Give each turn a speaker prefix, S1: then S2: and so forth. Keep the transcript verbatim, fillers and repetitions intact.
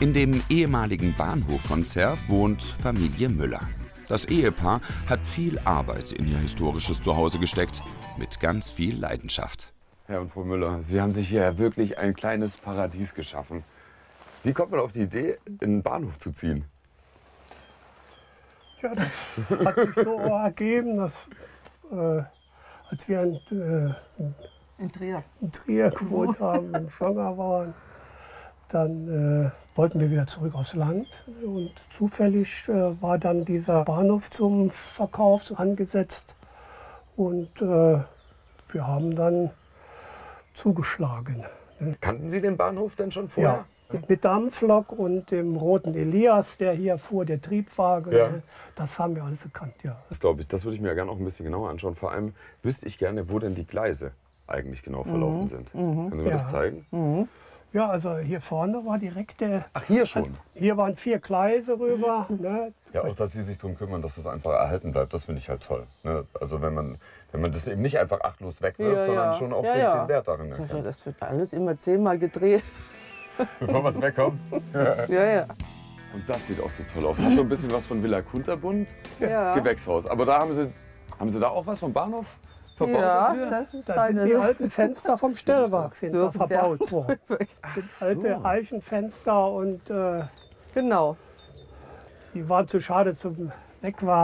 S1: In dem ehemaligen Bahnhof von Zerf wohnt Familie Müller. Das Ehepaar hat viel Arbeit in ihr historisches Zuhause gesteckt, mit ganz viel Leidenschaft.
S2: Herr und Frau Müller, Sie haben sich hier wirklich ein kleines Paradies geschaffen. Wie kommt man auf die Idee, in einen Bahnhof zu ziehen?
S3: Ja, das hat sich so ergeben, dass äh, als wir in, äh,
S4: In Trier.
S3: in Trier gewohnt haben und schwanger waren, dann äh, wollten wir wieder zurück aufs Land. Und zufällig äh, war dann dieser Bahnhof zum Verkauf angesetzt. Und äh, wir haben dann zugeschlagen.
S2: Kannten Sie den Bahnhof denn schon vorher?
S3: Ja. Mit, mit Dampflok und dem roten Elias, der hier fuhr, der Triebwagen,
S2: Ja.
S3: das haben wir alles gekannt, ja.
S2: Das glaube ich, das würde ich mir gerne auch ein bisschen genauer anschauen. Vor allem wüsste ich gerne, wo denn die Gleise eigentlich genau verlaufen
S4: Mhm.
S2: sind.
S4: Mhm.
S2: Können Sie mir
S3: Ja.
S2: das zeigen?
S4: Mhm.
S3: Ja, also hier vorne war direkt der...
S2: Ach, hier schon?
S3: Also hier waren vier Gleise rüber. Ne?
S2: Ja, auch dass Sie sich darum kümmern, dass das einfach erhalten bleibt, das finde ich halt toll. Ne? Also wenn man, wenn man das eben nicht einfach achtlos wegwirft,
S4: Ja,
S2: sondern
S4: ja.
S2: schon auch
S4: Ja,
S2: den,
S4: ja.
S2: den Wert darin
S4: Also
S2: erkennt.
S4: das wird alles immer zehnmal gedreht.
S2: Bevor was wegkommt.
S4: Ja, ja.
S2: Und das sieht auch so toll aus. Hat so ein bisschen was von Villa Kunterbund,
S4: Ja,
S2: Gewächshaus. Aber da haben Sie, haben Sie da auch was vom Bahnhof verbaut
S4: ja
S2: dafür?
S4: das ist
S3: Da sind
S4: deine
S3: die alten Fenster vom Stellwerk sind da
S4: Dürfen wir
S3: verbaut worden.
S2: Ach
S3: Das sind alte Eichenfenster und äh,
S4: Genau.
S3: die waren zu schade zum Wegwerfen.